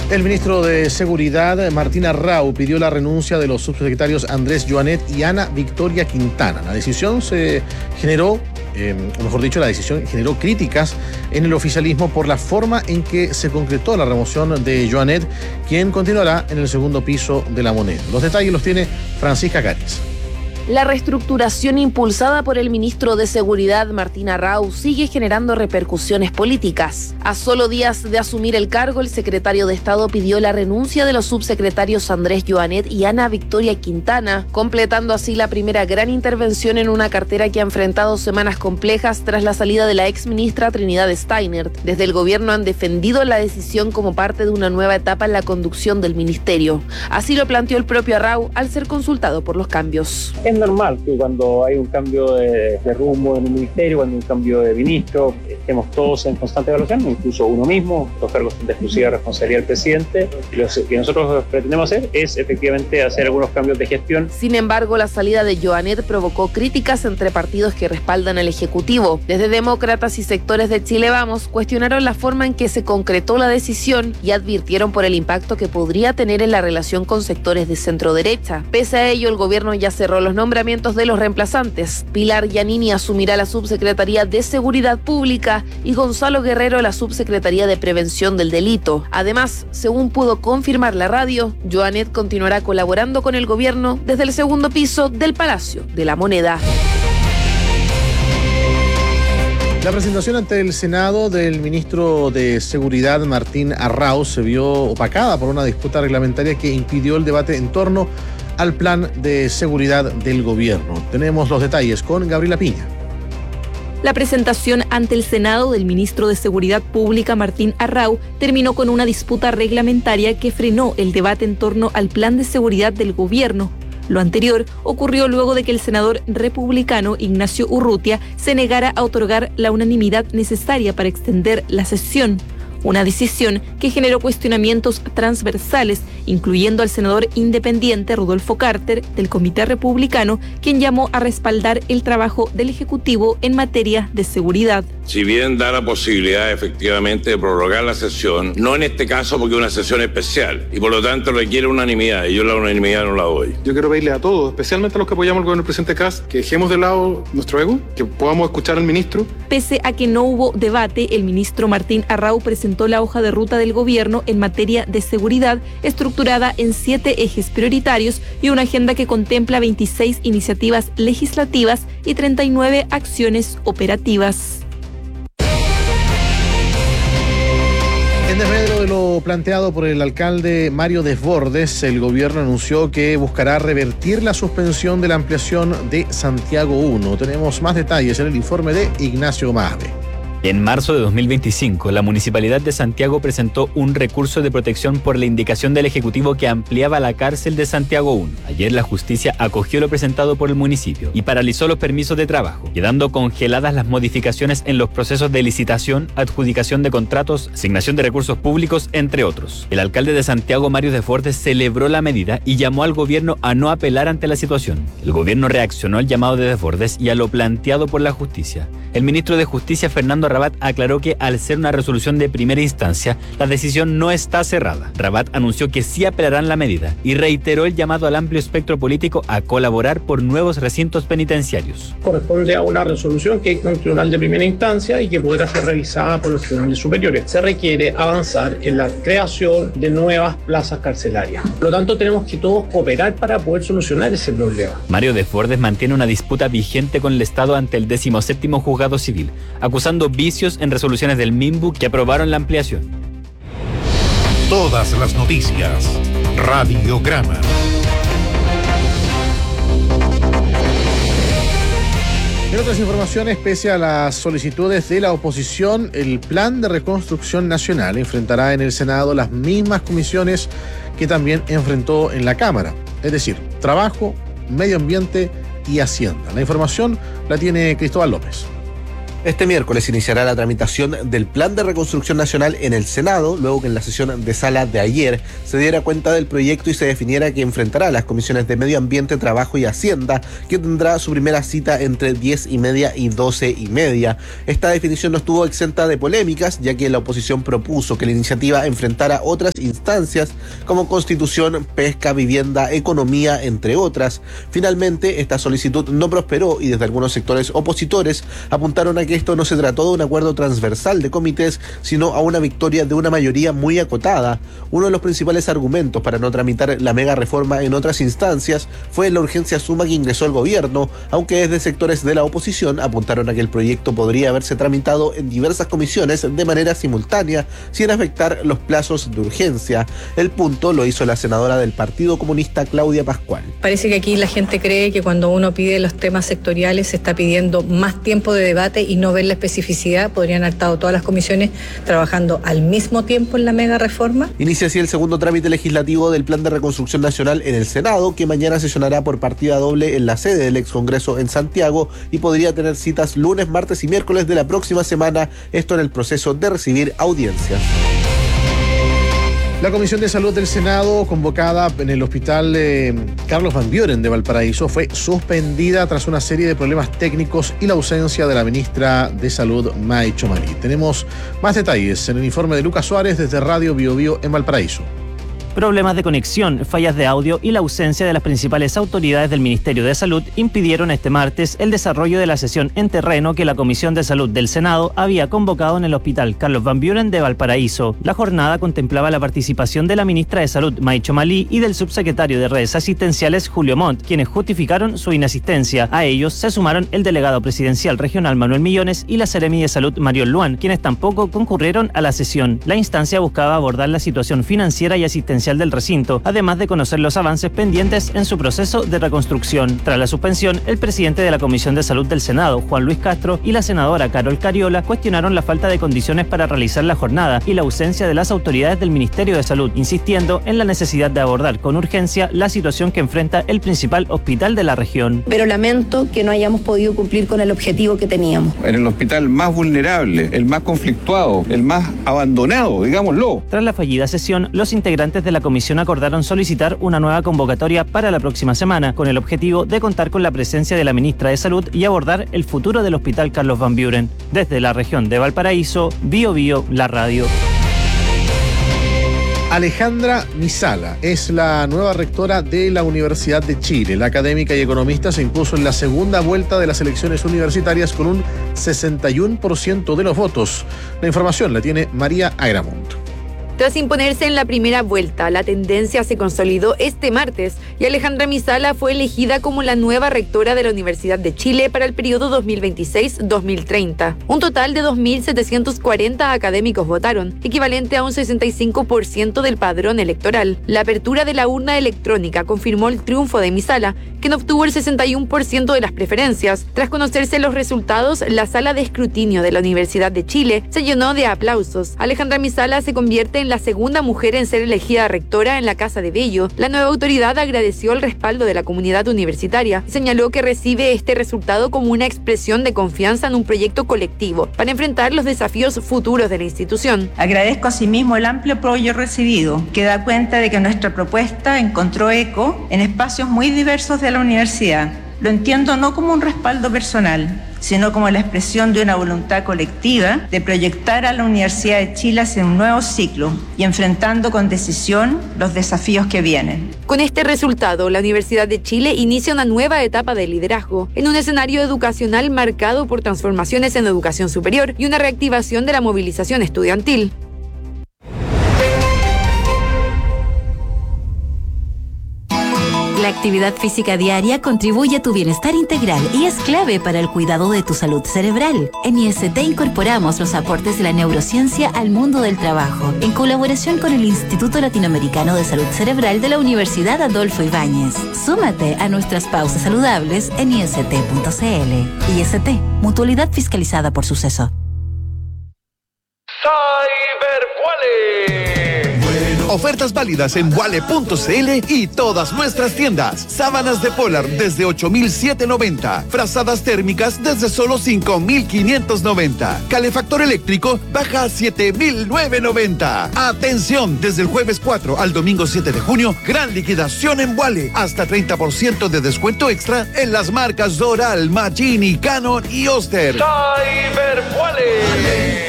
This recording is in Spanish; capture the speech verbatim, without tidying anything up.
El ministro de Seguridad, Martín Arrau, pidió la renuncia de los subsecretarios Andrés Joanet y Ana Victoria Quintana. La decisión se generó, eh, o mejor dicho, la decisión generó críticas en el oficialismo por la forma en que se concretó la remoción de Joanet, quien continuará en el segundo piso de La Moneda. Los detalles los tiene Francisca Cáriz. La reestructuración impulsada por el ministro de Seguridad, Martín Arrau, sigue generando repercusiones políticas. A solo días de asumir el cargo, el secretario de Estado pidió la renuncia de los subsecretarios Andrés Joanet y Ana Victoria Quintana, completando así la primera gran intervención en una cartera que ha enfrentado semanas complejas tras la salida de la exministra Trinidad Steiner. Desde el gobierno han defendido la decisión como parte de una nueva etapa en la conducción del ministerio. Así lo planteó el propio Arrau al ser consultado por los cambios. Es normal que cuando hay un cambio de, de rumbo en un ministerio, cuando hay un cambio de ministro, estemos todos en constante evaluación, incluso uno mismo. Los cargos son de exclusiva responsabilidad del presidente. Lo que nosotros pretendemos hacer es efectivamente hacer algunos cambios de gestión. Sin embargo, la salida de Joanet provocó críticas entre partidos que respaldan al Ejecutivo. Desde demócratas y sectores de Chile Vamos cuestionaron la forma en que se concretó la decisión y advirtieron por el impacto que podría tener en la relación con sectores de centro derecha. Pese a ello, el gobierno ya cerró los nombramientos de los reemplazantes. Pilar Giannini asumirá la Subsecretaría de Seguridad Pública y Gonzalo Guerrero la Subsecretaría de Prevención del Delito. Además, según pudo confirmar la radio, Joanet continuará colaborando con el gobierno desde el segundo piso del Palacio de la Moneda. La presentación ante el Senado del ministro de Seguridad, Martín Arrau, se vio opacada por una disputa reglamentaria que impidió el debate en torno al plan de seguridad del gobierno. Tenemos los detalles con Gabriela Piña. La presentación ante el Senado del ministro de Seguridad Pública, Martín Arrau, terminó con una disputa reglamentaria que frenó el debate en torno al plan de seguridad del gobierno. Lo anterior ocurrió luego de que el senador republicano Ignacio Urrutia se negara a otorgar la unanimidad necesaria para extender la sesión. Una decisión que generó cuestionamientos transversales, incluyendo al senador independiente Rodolfo Carter, del Comité Republicano, quien llamó a respaldar el trabajo del Ejecutivo en materia de seguridad. Si bien da la posibilidad efectivamente de prorrogar la sesión, no en este caso porque es una sesión especial y por lo tanto requiere unanimidad y yo la unanimidad no la doy. Yo quiero pedirle a todos, especialmente a los que apoyamos al gobierno del presidente Kast, que dejemos de lado nuestro ego, que podamos escuchar al ministro. Pese a que no hubo debate, el ministro Martín Arrau presentó la hoja de ruta del gobierno en materia de seguridad, estructurada en siete ejes prioritarios y una agenda que contempla veintiséis iniciativas legislativas y treinta y nueve acciones operativas. En desmedro de lo planteado por el alcalde Mario Desbordes, el gobierno anunció que buscará revertir la suspensión de la ampliación de Santiago uno. Tenemos más detalles en el informe de Ignacio Mahve. En marzo de dos mil veinticinco, la Municipalidad de Santiago presentó un recurso de protección por la indicación del Ejecutivo que ampliaba la cárcel de Santiago uno. Ayer la justicia acogió lo presentado por el municipio y paralizó los permisos de trabajo, quedando congeladas las modificaciones en los procesos de licitación, adjudicación de contratos, asignación de recursos públicos, entre otros. El alcalde de Santiago, Mario Desbordes, celebró la medida y llamó al gobierno a no apelar ante la situación. El gobierno reaccionó al llamado de Desbordes y a lo planteado por la justicia. El ministro de Justicia, Fernando Rabat, aclaró que al ser una resolución de primera instancia, la decisión no está cerrada. Rabat anunció que sí apelarán la medida y reiteró el llamado al amplio espectro político a colaborar por nuevos recintos penitenciarios. Corresponde a una resolución que es un tribunal de primera instancia y que podrá ser revisada por los tribunales superiores. Se requiere avanzar en la creación de nuevas plazas carcelarias. Por lo tanto, tenemos que todos cooperar para poder solucionar ese problema. Mario Desbordes mantiene una disputa vigente con el Estado ante el decimoséptimo juzgado civil, acusando vicios en resoluciones del MIMBU que aprobaron la ampliación. Todas las noticias. Radiograma. En otras informaciones, pese a las solicitudes de la oposición, el Plan de Reconstrucción Nacional enfrentará en el Senado las mismas comisiones que también enfrentó en la Cámara, es decir, Trabajo, Medio Ambiente y Hacienda. La información la tiene Cristóbal López. Este miércoles iniciará la tramitación del Plan de Reconstrucción Nacional en el Senado, luego que en la sesión de sala de ayer se diera cuenta del proyecto y se definiera que enfrentará a las comisiones de Medio Ambiente, Trabajo y Hacienda, que tendrá su primera cita entre diez y media y doce y media. Esta definición no estuvo exenta de polémicas, ya que la oposición propuso que la iniciativa enfrentara otras instancias como Constitución, Pesca, Vivienda, Economía, entre otras. Finalmente, esta solicitud no prosperó y desde algunos sectores opositores apuntaron a que esto no se trató de un acuerdo transversal de comités, sino a una victoria de una mayoría muy acotada. Uno de los principales argumentos para no tramitar la mega reforma en otras instancias fue la urgencia suma que ingresó el gobierno, aunque desde sectores de la oposición apuntaron a que el proyecto podría haberse tramitado en diversas comisiones de manera simultánea, sin afectar los plazos de urgencia. El punto lo hizo la senadora del Partido Comunista, Claudia Pascual. Parece que aquí la gente cree que cuando uno pide los temas sectoriales se está pidiendo más tiempo de debate y no ver la especificidad. Podrían haber estado todas las comisiones trabajando al mismo tiempo en la mega reforma. Inicia así el segundo trámite legislativo del Plan de Reconstrucción Nacional en el Senado, que mañana sesionará por partida doble en la sede del ex Congreso en Santiago y podría tener citas lunes, martes y miércoles de la próxima semana, esto en el proceso de recibir audiencias. La Comisión de Salud del Senado, convocada en el Hospital eh, Carlos Van Buren de Valparaíso, fue suspendida tras una serie de problemas técnicos y la ausencia de la ministra de Salud, May Chomali. Tenemos más detalles en el informe de Lucas Suárez desde Radio Bio Bio en Valparaíso. Problemas de conexión, fallas de audio y la ausencia de las principales autoridades del Ministerio de Salud impidieron este martes el desarrollo de la sesión en terreno que la Comisión de Salud del Senado había convocado en el Hospital Carlos Van Buren de Valparaíso. La jornada contemplaba la participación de la ministra de Salud, May Chomali, y del subsecretario de Redes Asistenciales, Julio Montt, quienes justificaron su inasistencia. A ellos se sumaron el delegado presidencial regional, Manuel Millones, y la seremi de Salud, Mariol Luan, quienes tampoco concurrieron a la sesión. La instancia buscaba abordar la situación financiera y asistencial del recinto, además de conocer los avances pendientes en su proceso de reconstrucción. Tras la suspensión, el presidente de la Comisión de Salud del Senado, Juan Luis Castro, y la senadora Carol Cariola cuestionaron la falta de condiciones para realizar la jornada y la ausencia de las autoridades del Ministerio de Salud, insistiendo en la necesidad de abordar con urgencia la situación que enfrenta el principal hospital de la región. Pero lamento que no hayamos podido cumplir con el objetivo que teníamos. En el hospital más vulnerable, el más conflictuado, el más abandonado, digámoslo. Tras la fallida sesión, los integrantes de la comisión acordaron solicitar una nueva convocatoria para la próxima semana, con el objetivo de contar con la presencia de la ministra de Salud y abordar el futuro del Hospital Carlos Van Buren. Desde la región de Valparaíso, Bio Bio, la radio. Alejandra Misala es la nueva rectora de la Universidad de Chile. La académica y economista se impuso en la segunda vuelta de las elecciones universitarias con un sesenta y uno por ciento de los votos. La información la tiene María Agramunt. Tras imponerse en la primera vuelta, la tendencia se consolidó este martes y Alejandra Misala fue elegida como la nueva rectora de la Universidad de Chile para el periodo dos mil veintiséis a dos mil treinta. Un total de dos mil setecientos cuarenta académicos votaron, equivalente a un sesenta y cinco por ciento del padrón electoral. La apertura de la urna electrónica confirmó el triunfo de Misala, quien obtuvo el sesenta y uno por ciento de las preferencias. Tras conocerse los resultados, la sala de escrutinio de la Universidad de Chile se llenó de aplausos. Alejandra Misala se convierte en la segunda mujer en ser elegida rectora en la Casa de Bello. La nueva autoridad agradeció el respaldo de la comunidad universitaria y señaló que recibe este resultado como una expresión de confianza en un proyecto colectivo para enfrentar los desafíos futuros de la institución. Agradezco asimismo el amplio apoyo recibido, que da cuenta de que nuestra propuesta encontró eco en espacios muy diversos de la universidad. Lo entiendo no como un respaldo personal, sino como la expresión de una voluntad colectiva de proyectar a la Universidad de Chile hacia un nuevo ciclo y enfrentando con decisión los desafíos que vienen. Con este resultado, la Universidad de Chile inicia una nueva etapa de liderazgo en un escenario educacional marcado por transformaciones en educación superior y una reactivación de la movilización estudiantil. La actividad física diaria contribuye a tu bienestar integral y es clave para el cuidado de tu salud cerebral. En I S T incorporamos los aportes de la neurociencia al mundo del trabajo, en colaboración con el Instituto Latinoamericano de Salud Cerebral de la Universidad Adolfo Ibáñez. Súmate a nuestras pausas saludables en i s t punto c l. I S T, mutualidad fiscalizada por Suceso. Cybercuales. Ofertas válidas en wale punto cl y todas nuestras tiendas. Sábanas de Polar desde ocho mil setecientos noventa. Frazadas térmicas desde solo cinco mil quinientos noventa. Calefactor eléctrico baja a siete mil novecientos noventa. Atención, desde el jueves cuatro al domingo siete de junio, gran liquidación en Wale. Hasta treinta por ciento de descuento extra en las marcas Doral, Magini, Canon y Oster. Cyber Wale.